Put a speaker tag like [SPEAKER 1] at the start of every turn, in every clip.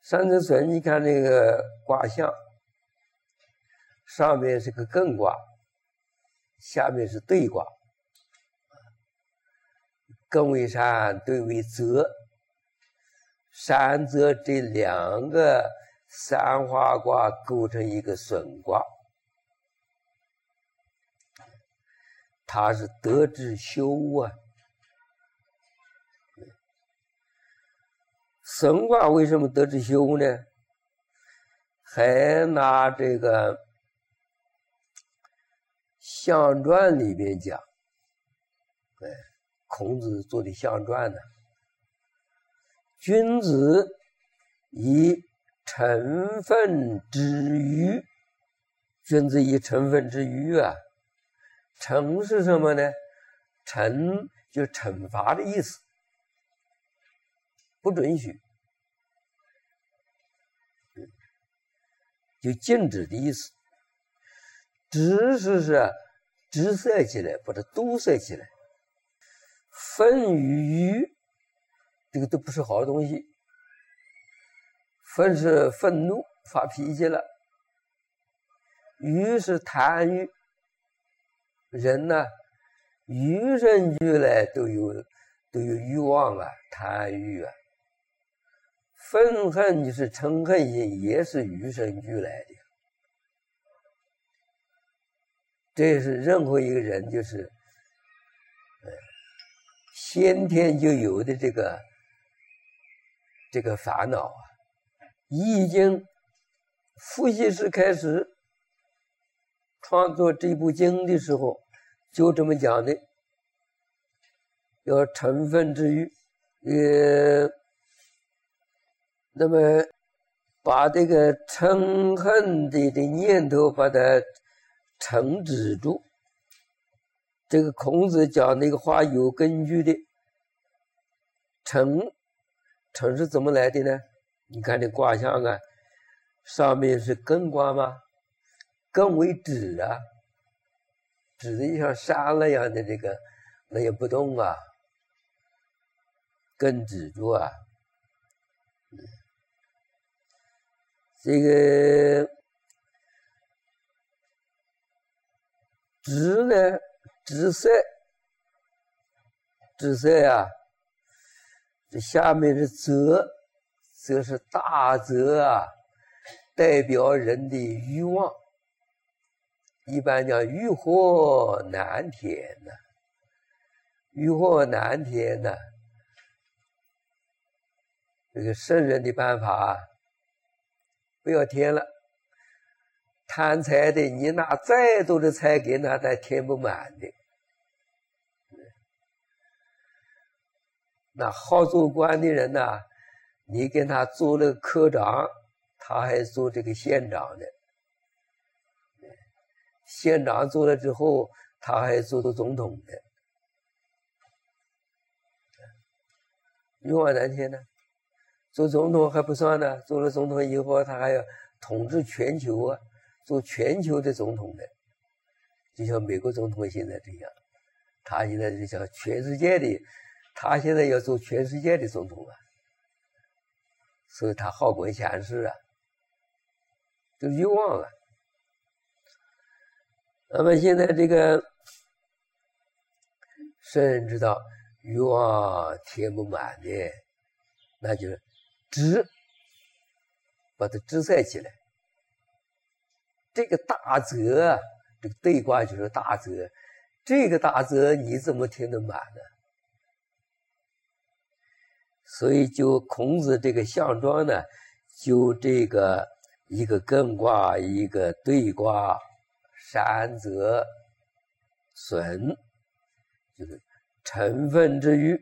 [SPEAKER 1] 三只水，你看那个卦象，上面是个艮卦，下面是兑卦。艮为山，兑为泽。山泽这两个三花卦构成一个损卦，它是得之休啊。损卦为什么得之休呢？还拿这个象传里面讲，孔子做的象传呢，君子以成分之余，君子以成分之余啊，惩是什么呢？惩就是惩罚的意思，不准许，就禁止的意思。止是止塞起来，把它堵塞起来。愤与愚，这个都不是好东西。愤是愤怒，发脾气了；愚是贪欲。人呢，与生俱来都有欲望啊，贪欲啊。愤恨就是嗔恨心，也是与生俱来的。这是任何一个人就是先天就有的这个烦恼啊。易经伏羲氏开始创作这部经的时候，就这么讲的，要成分之欲，那么把这个嗔恨的念头把它惩止住。这个孔子讲那个话有根据的。惩是怎么来的呢？你看这卦象啊，上面是艮卦吗？艮为止啊，止的像山那样的这个，那也不动啊，艮止住啊。这个止呢，止塞啊，这下面是泽，泽是大泽啊，代表人的欲望。一般讲欲壑难填呐，欲壑难填呐。这个圣人的办法，不要填了。贪财的，你拿再多的财给他，他填不满的。那好做官的人呢，你跟他做了科长，他还做这个县长的。县长做了之后，他还做到总统的。欲望难填呢。做总统还不算呢，做了总统以后，他还要统治全球啊，做全球的总统的，就像美国总统现在这样，他现在就像全世界的，他现在要做全世界的总统啊，所以他好管闲事啊，这欲望啊。那么现在这个圣人知道欲望填不满的，那就是止，把它止塞起来。这个大泽，这个兑卦就是大泽，这个大泽你怎么填得满呢？所以就孔子这个象状呢，就这个一个艮卦，一个兑卦，山泽损，就是成分之欲，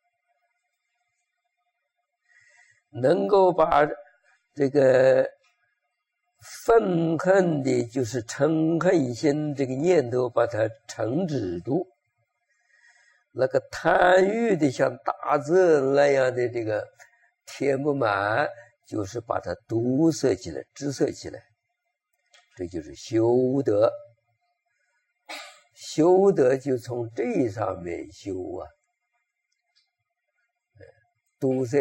[SPEAKER 1] 能够把这个愤恨的，就是嗔恨心这个念头，把它惩止住。那个贪欲的，像大泽那样的这个填不满，就是把它堵塞起来，止塞起来。这就是修德。修德就从这上面修啊，堵塞。